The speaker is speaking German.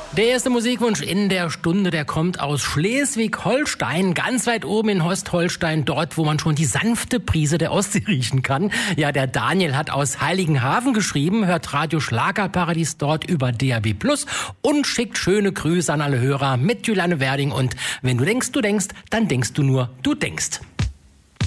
Der erste Musikwunsch in der Stunde, der kommt aus Schleswig-Holstein, ganz weit oben in Ostholstein, dort, wo man schon die sanfte Brise der Ostsee riechen kann. Ja, der Daniel hat aus Heiligenhafen geschrieben, hört Radio Schlagerparadies dort über DAB+ und schickt schöne Grüße an alle Hörer mit Juliane Werding. Und wenn du denkst, dann denkst du nur, du denkst.